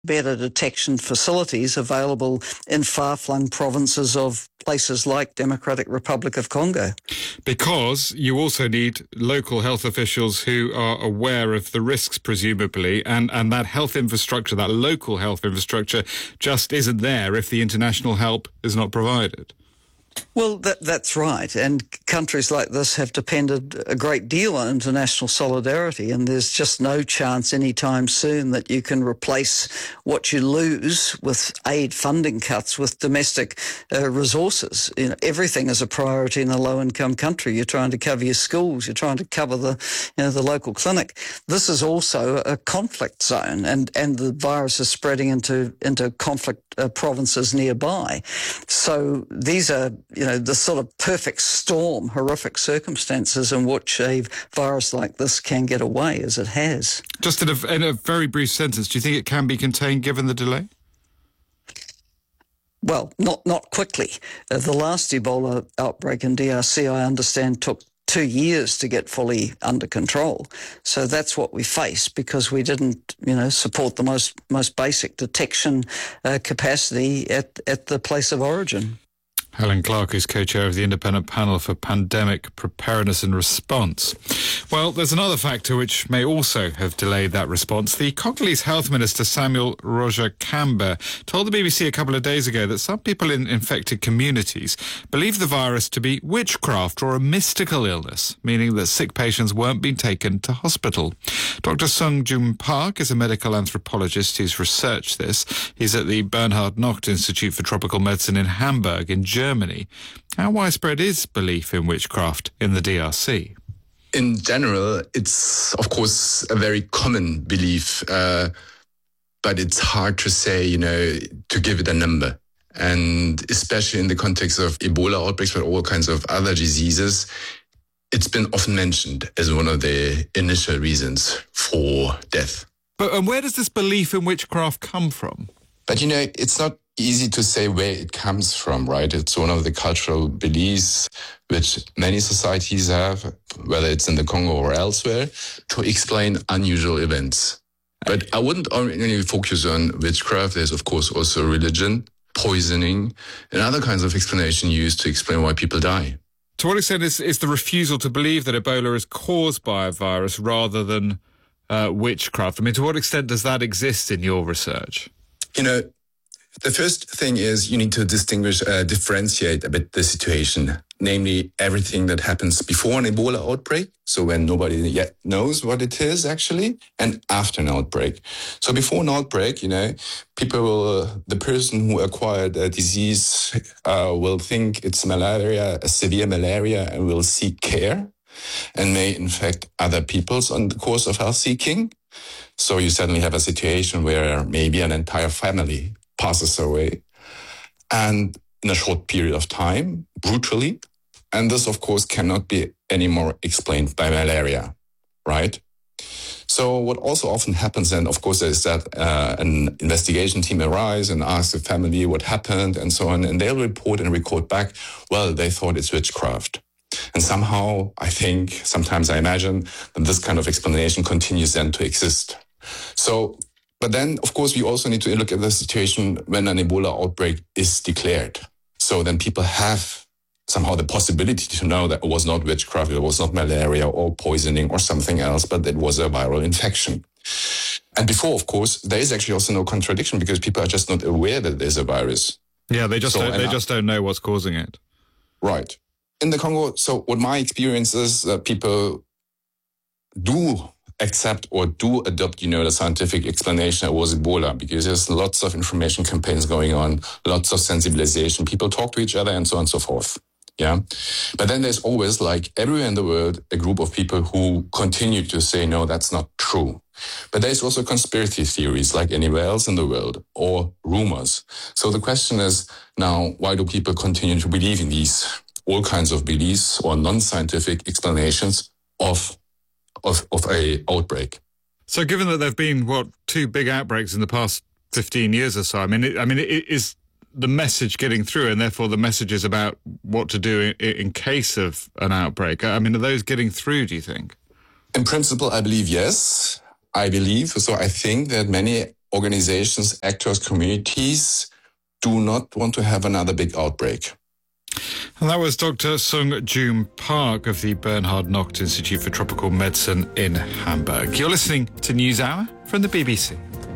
better detection facilities available in far-flung provinces of places like Democratic Republic of Congo. Because you also need local health officials who are aware of the risks, presumably, and that health infrastructure, that local health infrastructure, just isn't there if the international help is not provided. Well, that's right. And countries like this have depended a great deal on international solidarity, and there's just no chance anytime soon that you can replace what you lose with aid funding cuts with domestic resources. You know, everything is a priority in a low-income country. You're trying to cover your schools. You're trying to cover the local clinic. This is also a conflict zone, and the virus is spreading into conflict provinces nearby. So these are, the sort of perfect storm, horrific circumstances in which a virus like this can get away, as it has. Just in a very brief sentence, do you think it can be contained given the delay? Well, not quickly. The last Ebola outbreak in DRC, I understand, took 2 years to get fully under control. So that's what we face because we didn't, support the most basic detection capacity at the place of origin. Helen Clark is co-chair of the Independent Panel for Pandemic Preparedness and Response. Well, there's another factor which may also have delayed that response. The Congolese Health Minister, Samuel Roger Kamba, told the BBC a couple of days ago that some people in infected communities believe the virus to be witchcraft or a mystical illness, meaning that sick patients weren't being taken to hospital. Dr. Sung Jun Park is a medical anthropologist who's researched this. He's at the Bernhard Nocht Institute for Tropical Medicine in Hamburg in Germany. How widespread is belief in witchcraft in the DRC? In general, it's, of course, a very common belief, but it's hard to say, to give it a number. And especially in the context of Ebola outbreaks, but all kinds of other diseases, it's been often mentioned as one of the initial reasons for death. And where does this belief in witchcraft come from? But, it's not easy to say where it comes from, right? It's one of the cultural beliefs which many societies have, whether it's in the Congo or elsewhere, to explain unusual events. But I wouldn't only focus on witchcraft. There's, of course, also religion, poisoning, and other kinds of explanation used to explain why people die. To what extent is the refusal to believe that Ebola is caused by a virus rather than witchcraft? I mean, to what extent does that exist in your research? The first thing is you need to differentiate a bit the situation, namely everything that happens before an Ebola outbreak, so when nobody yet knows what it is actually, and after an outbreak. So before an outbreak, the person who acquired a disease will think it's malaria, a severe malaria, and will seek care and may infect other peoples on the course of health seeking. So you suddenly have a situation where maybe an entire family passes away, and in a short period of time, brutally. And this, of course, cannot be anymore explained by malaria, right? So what also often happens then, of course, is that an investigation team arrives and asks the family what happened and so on, and they'll report and record back, well, they thought it's witchcraft. And somehow, sometimes I imagine that this kind of explanation continues then to exist. But then, of course, we also need to look at the situation when an Ebola outbreak is declared. So then people have somehow the possibility to know that it was not witchcraft, it was not malaria or poisoning or something else, but it was a viral infection. And before, of course, there is actually also no contradiction because people are just not aware that there's a virus. Yeah, they just don't know what's causing it. Right. In the Congo, so what my experience is that people do accept or do adopt, the scientific explanation it was Ebola, because there's lots of information campaigns going on, lots of sensibilization. People talk to each other and so on and so forth. Yeah. But then there's always, like everywhere in the world, a group of people who continue to say, no, that's not true. But there's also conspiracy theories like anywhere else in the world, or rumors. So the question is now, why do people continue to believe in these all kinds of beliefs or non-scientific explanations of a outbreak? So given that there have been, 2 big outbreaks in the past 15 years or so, it is the message getting through, and therefore the messages about what to do in case of an outbreak? Are those getting through, do you think? In principle, I believe yes. I think that many organizations, actors, communities do not want to have another big outbreak. And that was Dr. Sung Joon Park of the Bernhard Nocht Institute for Tropical Medicine in Hamburg. You're listening to NewsHour from the BBC.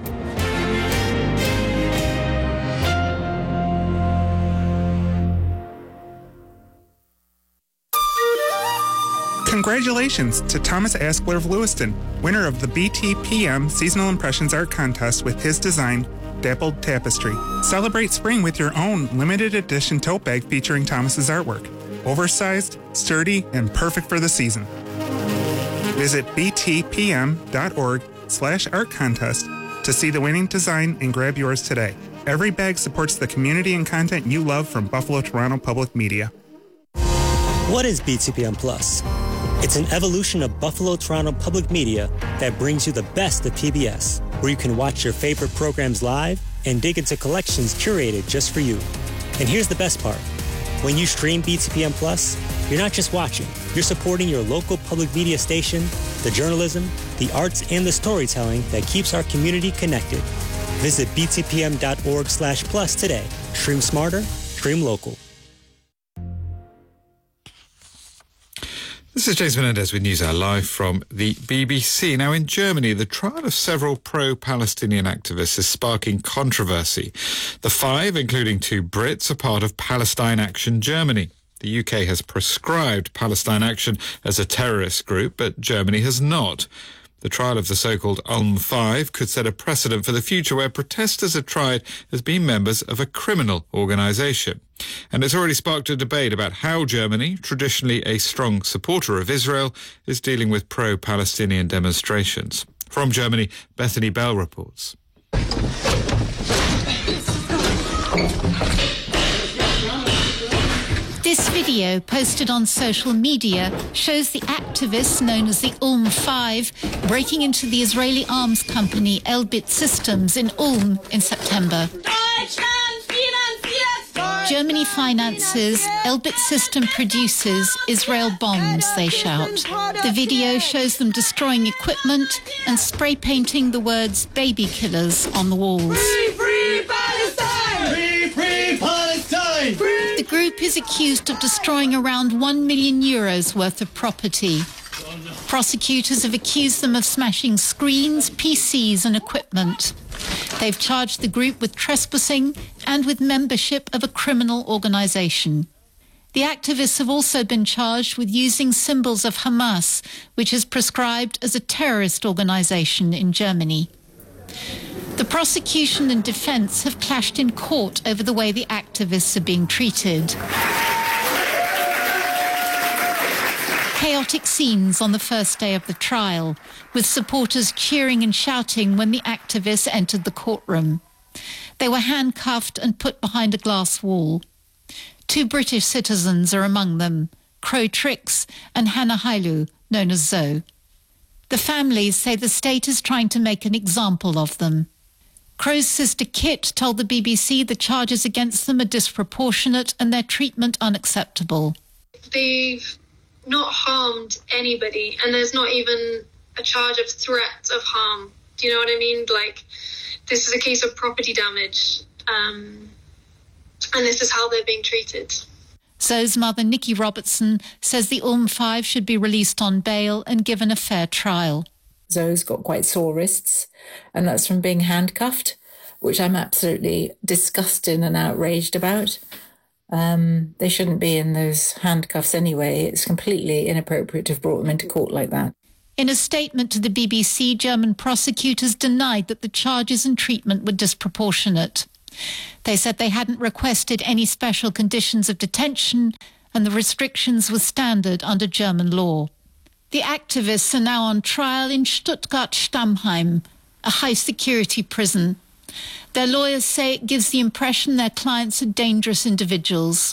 Congratulations to Thomas Askler of Lewiston, winner of the BTPM Seasonal Impressions Art Contest with his design, Dappled Tapestry. Celebrate spring with your own limited edition tote bag featuring Thomas's artwork. Oversized, sturdy, and perfect for the season. Visit btpm.org/art contest to see the winning design and grab yours today. Every bag supports the community and content you love from Buffalo Toronto Public Media. What is BTPM Plus? It's an evolution of Buffalo Toronto Public Media that brings you the best of PBS, where you can watch your favorite programs live and dig into collections curated just for you. And here's the best part. When you stream BTPM Plus, you're not just watching, you're supporting your local public media station, the journalism, the arts, and the storytelling that keeps our community connected. Visit btpm.org/plus today. Stream smarter, stream local. This is James Menendez with NewsHour live from the BBC. Now, in Germany, the trial of several pro-Palestinian activists is sparking controversy. The five, including 2 Brits, are part of Palestine Action Germany. The UK has proscribed Palestine Action as a terrorist group, but Germany has not. The trial of the so-called Ulm Five could set a precedent for the future where protesters are tried as being members of a criminal organisation. And it's already sparked a debate about how Germany, traditionally a strong supporter of Israel, is dealing with pro-Palestinian demonstrations. From Germany, Bethany Bell reports. This video, posted on social media, shows the activists known as the Ulm Five breaking into the Israeli arms company Elbit Systems in Ulm in September. Germany finances, Elbit System produces, Israel bombs, they shout. The video shows them destroying equipment and spray painting the words "baby killers" on the walls. Free, free Palestine! Free, free Palestine! Free! The group is accused of destroying around €1 million worth of property. Prosecutors have accused them of smashing screens, PCs and equipment. They've charged the group with trespassing and with membership of a criminal organisation. The activists have also been charged with using symbols of Hamas, which is prescribed as a terrorist organisation in Germany. The prosecution and defence have clashed in court over the way the activists are being treated. Chaotic scenes on the first day of the trial, with supporters cheering and shouting when the activists entered the courtroom. They were handcuffed and put behind a glass wall. 2 British citizens are among them, Crow Trix and Hannah Hailu, known as Zoe. The families say the state is trying to make an example of them. Crow's sister Kit told the BBC the charges against them are disproportionate and their treatment unacceptable. They've not harmed anybody, and there's not even a charge of threat of harm. Do you know what I mean? Like, this is a case of property damage, and this is how they're being treated. Zoe's mother, Nikki Robertson, says the Ulm Five should be released on bail and given a fair trial. Zoe's got quite sore wrists, and that's from being handcuffed, which I'm absolutely disgusted and outraged about. They shouldn't be in those handcuffs anyway. It's completely inappropriate to have brought them into court like that. In a statement to the BBC, German prosecutors denied that the charges and treatment were disproportionate. They said they hadn't requested any special conditions of detention and the restrictions were standard under German law. The activists are now on trial in Stuttgart-Stammheim, a high-security prison. Their lawyers say it gives the impression their clients are dangerous individuals.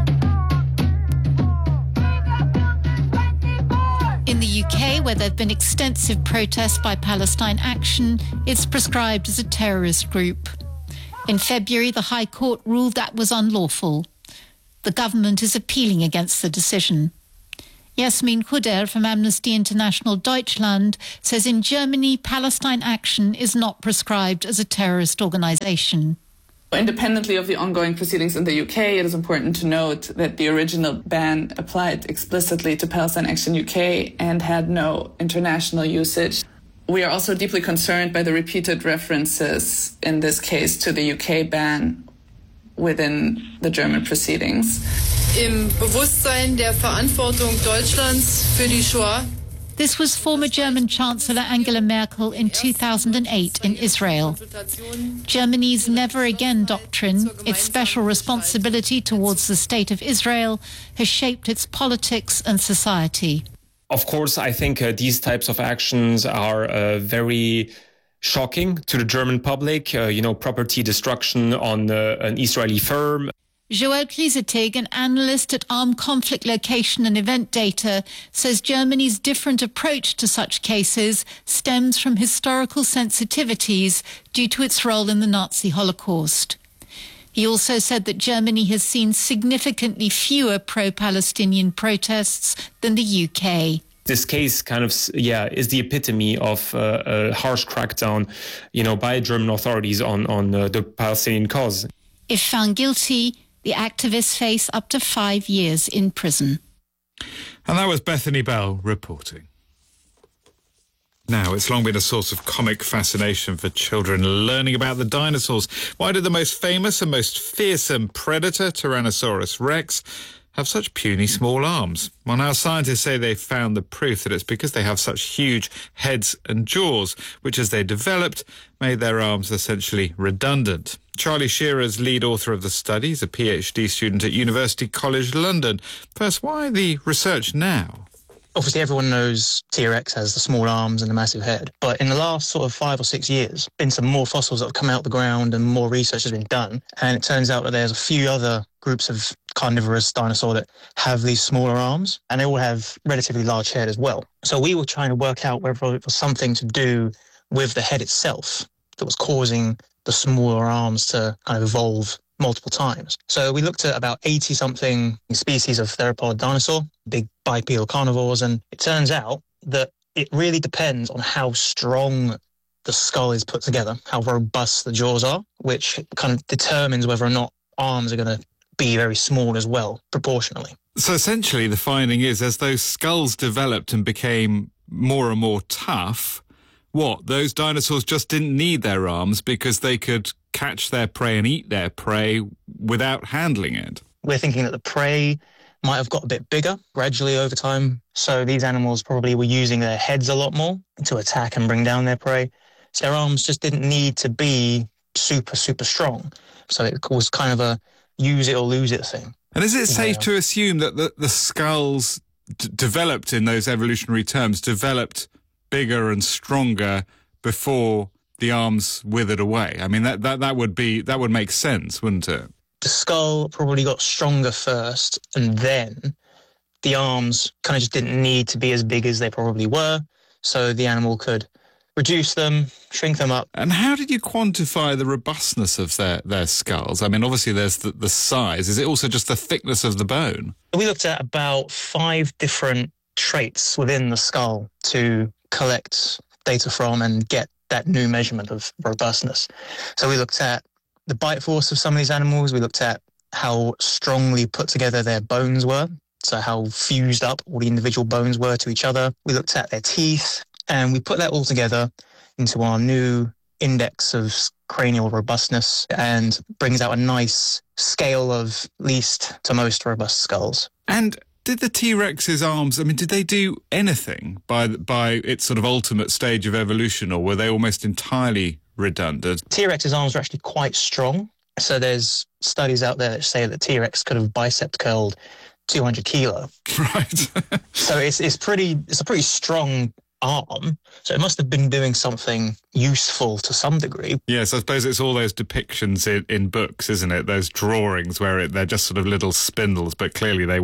In the UK, where there have been extensive protests by Palestine Action, it's prescribed as a terrorist group. In February, the High Court ruled that was unlawful. The government is appealing against the decision. Yasmin Khuder from Amnesty International Deutschland says in Germany, Palestine Action is not prescribed as a terrorist organisation. Independently of the ongoing proceedings in the UK, it is important to note that the original ban applied explicitly to Palestine Action UK and had no international usage. We are also deeply concerned by the repeated references in this case to the UK ban within the German proceedings. Im Bewusstsein der Verantwortung Deutschlands für die Shoah. This was former German Chancellor Angela Merkel in 2008 in Israel. Germany's Never Again doctrine, its special responsibility towards the State of Israel, has shaped its politics and society. Of course, I think these types of actions are very shocking to the German public. Property destruction on an Israeli firm. Joel Kliesetig, an analyst at Armed Conflict Location and Event Data, says Germany's different approach to such cases stems from historical sensitivities due to its role in the Nazi Holocaust. He also said that Germany has seen significantly fewer pro-Palestinian protests than the UK. This case kind of, is the epitome of a harsh crackdown, by German authorities on the Palestinian cause. If found guilty, the activists face up to 5 years in prison. And that was Bethany Bell reporting. Now, it's long been a source of comic fascination for children learning about the dinosaurs. Why did the most famous and most fearsome predator, Tyrannosaurus rex, have such puny small arms? Well, now scientists say they've found the proof that it's because they have such huge heads and jaws, which as they developed, made their arms essentially redundant. Charlie Shearer's lead author of the study is a PhD student at University College London. First, why the research now? Obviously, everyone knows T-Rex has the small arms and the massive head. But in the last sort of 5 or 6 years, been some more fossils that have come out of the ground and more research has been done. And it turns out that there's a few other groups of carnivorous dinosaur that have these smaller arms, and they all have relatively large head as well. So we were trying to work out whether it was something to do with the head itself that was causing the smaller arms to kind of evolve multiple times. So we looked at about 80-something species of theropod dinosaur, big bipedal carnivores, and it turns out that it really depends on how strong the skull is put together, how robust the jaws are, which kind of determines whether or not arms are going to be very small as well, proportionally. So essentially the finding is, as those skulls developed and became more and more tough, those dinosaurs just didn't need their arms because they could catch their prey and eat their prey without handling it. We're thinking that the prey might have got a bit bigger gradually over time. So these animals probably were using their heads a lot more to attack and bring down their prey. So their arms just didn't need to be super, super strong. So it was kind of a use it or lose it thing. And is it safe to assume that the skulls developed in those evolutionary terms, developed bigger and stronger before the arms withered away? I mean, that would make sense, wouldn't it? The skull probably got stronger first, and then the arms kind of just didn't need to be as big as they probably were, so the animal could reduce them, shrink them up. And how did you quantify the robustness of their skulls? I mean, obviously there's the size. Is it also just the thickness of the bone? We looked at about 5 different traits within the skull to collect data from and get that new measurement of robustness. So we looked at the bite force of some of these animals. We looked at how strongly put together their bones were, so how fused up all the individual bones were to each other. We looked at their teeth, and we put that all together into our new index of cranial robustness, and brings out a nice scale of least to most robust skulls. And did the T-Rex's arms, I mean, did they do anything by its sort of ultimate stage of evolution, or were they almost entirely redundant? T-Rex's arms are actually quite strong. So there's studies out there that say that T-Rex could have bicep curled 200 kilo. Right. So it's a pretty strong arm. So it must have been doing something useful to some degree. Yes, I suppose it's all those depictions in books, isn't it? Those drawings where they're just sort of little spindles, but clearly they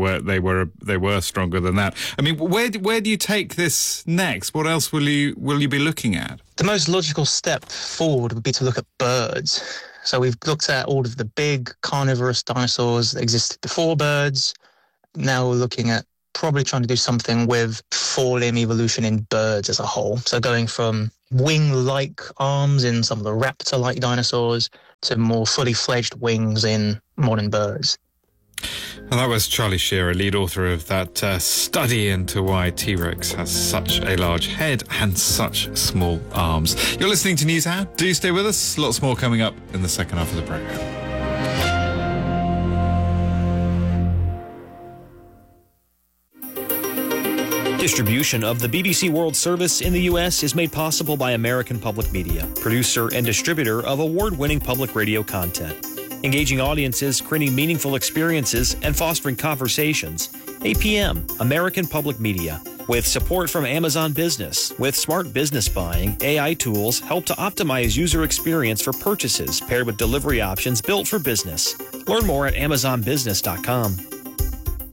were stronger than that. I mean, where do you take this next? What else will you be looking at? The most logical step forward would be to look at birds. So we've looked at all of the big carnivorous dinosaurs that existed before birds. Now we're looking at probably trying to do something with four-limb evolution in birds as a whole. So going from wing-like arms in some of the raptor-like dinosaurs to more fully fledged wings in modern birds. And that was Charlie Shearer, lead author of that study into why T-Rex has such a large head and such small arms. You're listening to News Hour. Do stay with us. Lots more coming up in the second half of the programme. Distribution of the BBC World Service in the U.S. is made possible by American Public Media, producer and distributor of award-winning public radio content. Engaging audiences, creating meaningful experiences, and fostering conversations. APM, American Public Media, with support from Amazon Business. With smart business buying, AI tools help to optimize user experience for purchases paired with delivery options built for business. Learn more at amazonbusiness.com.